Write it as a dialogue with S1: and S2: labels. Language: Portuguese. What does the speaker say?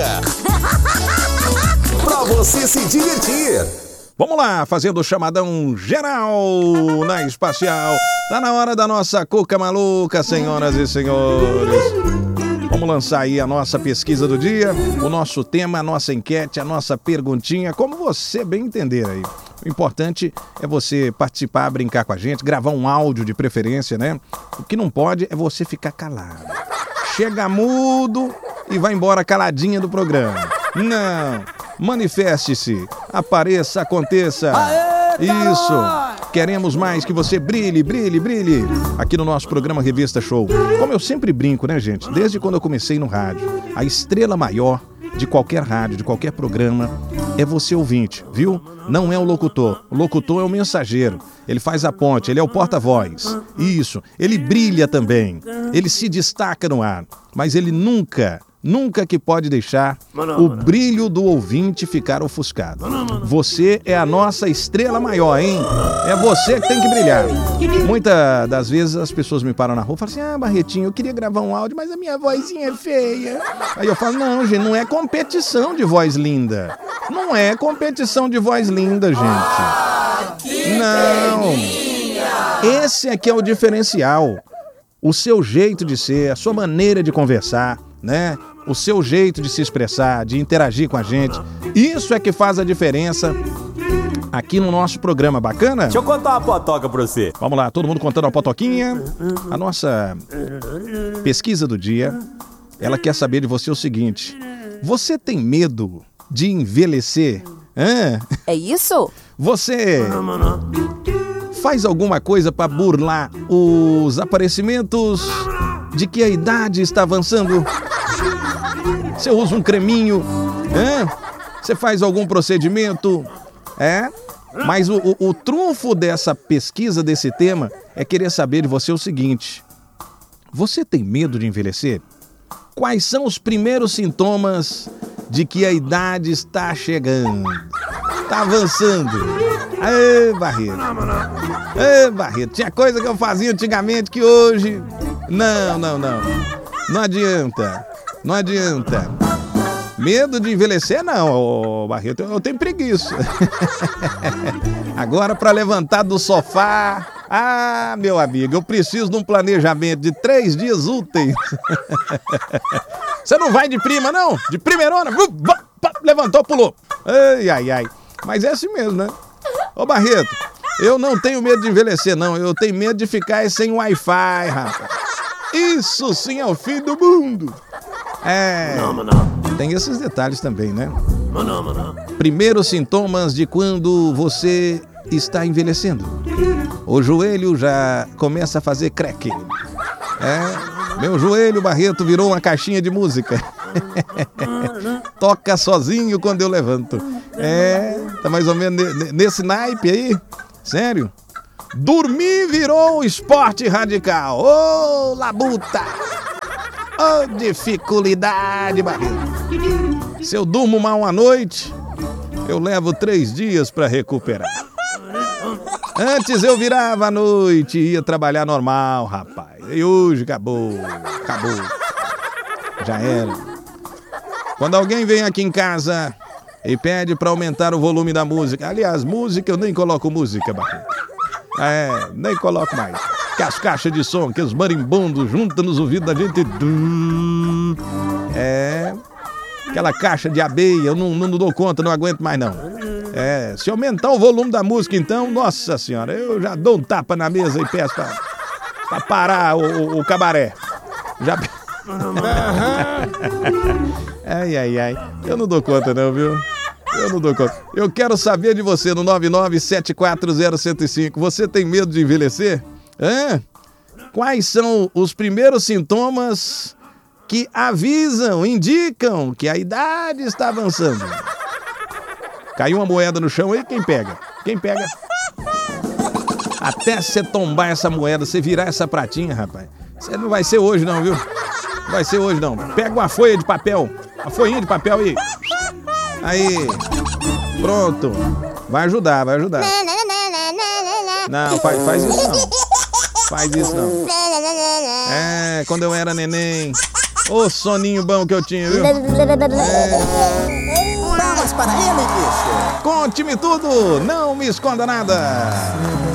S1: Pra você se divertir.
S2: Vamos lá, fazendo o chamadão geral na Espacial. Tá na hora da nossa cuca maluca, senhoras e senhores. Vamos lançar aí a nossa pesquisa do dia, o nosso tema, a nossa enquete, a nossa perguntinha, como você bem entender aí. O importante é você participar, brincar com a gente, gravar um áudio de preferência, né? O que não pode é você ficar calado. Chega mudo e vai embora caladinha do programa. Não, manifeste-se, apareça, aconteça. Isso, queremos mais que você brilhe, brilhe, brilhe aqui no nosso programa Revista Show. Como eu sempre brinco, né, gente? Desde quando eu comecei no rádio, a estrela maior de qualquer rádio, de qualquer programa, é você ouvinte, viu? Não é o locutor. O locutor é o mensageiro. Ele faz a ponte, ele é o porta-voz. Isso, ele brilha também. Ele se destaca no ar. Mas ele nunca que pode deixar o brilho do ouvinte ficar ofuscado. Você é a nossa estrela maior, hein? É você que tem que brilhar. Muitas das vezes as pessoas me param na rua e falam assim: Barretinho, eu queria gravar um áudio, mas a minha vozinha é feia. Aí eu falo: não, gente, não é competição de voz linda. Não é competição de voz linda, gente. Não. Esse aqui é o diferencial. O seu jeito de ser, a sua maneira de conversar, né? O seu jeito de se expressar, de interagir com a gente. Isso é que faz a diferença aqui no nosso programa. Bacana?
S3: Deixa eu contar uma potoca pra você.
S2: Vamos lá, todo mundo contando uma potoquinha. A nossa pesquisa do dia, ela quer saber de você o seguinte: você tem medo de envelhecer?
S4: É isso?
S2: Você faz alguma coisa para burlar os aparecimentos de que a idade está avançando? Você usa um creminho? Você faz algum procedimento? Mas o trunfo dessa pesquisa, desse tema, é querer saber de você o seguinte: você tem medo de envelhecer? Quais são os primeiros sintomas de que a idade está chegando? Está avançando? Barreto. Barreto. Tinha coisa que eu fazia antigamente que hoje... Não. Não adianta. Medo de envelhecer, não, Barreto. Eu tenho preguiça. Agora, para levantar do sofá... meu amigo, eu preciso de um planejamento de 3 dias úteis. Você não vai de prima, não? De primeirona? Levantou, pulou. Ai. Mas é assim mesmo, né? Ô, Barreto, eu não tenho medo de envelhecer, não. Eu tenho medo de ficar sem Wi-Fi, rapaz. Isso sim é o fim do mundo. Tem esses detalhes também, né? Primeiros sintomas de quando você está envelhecendo. O joelho já começa a fazer creque. Meu joelho, Barreto, virou uma caixinha de música. Toca sozinho quando eu levanto. Tá mais ou menos nesse naipe aí. Sério? Dormir virou um esporte radical. Ô, labuta! Ô, dificuldade, Barreto. Se eu durmo mal uma noite, eu levo 3 dias para recuperar. Antes eu virava à noite e ia trabalhar normal, rapaz. E hoje acabou. Já era. Quando alguém vem aqui em casa e pede para aumentar o volume da música. Aliás, música eu nem coloco música, Barreto. Nem coloco mais. Que as caixas de som, que os marimbondos juntam nos ouvidos da gente. Aquela caixa de abelha, eu não dou conta, não aguento mais não. Se aumentar o volume da música então, nossa senhora, eu já dou um tapa na mesa e peço pra parar o cabaré. Já... Ai. Eu não dou conta não, viu? Eu não dou conta. Eu quero saber de você no 997401005. Você tem medo de envelhecer? Quais são os primeiros sintomas que avisam, indicam que a idade está avançando? Caiu uma moeda no chão aí, quem pega? Até você tombar essa moeda, você virar essa pratinha, rapaz. Você não vai ser hoje não, viu? Não vai ser hoje não. Pega uma folha de papel. Uma folhinha de papel aí. Aí. Pronto. Vai ajudar. Não, faz isso não. Quando eu era neném, Ô soninho bom que eu tinha, viu?
S5: Palmas para ele, bicho.
S2: Conte-me tudo, não me esconda nada.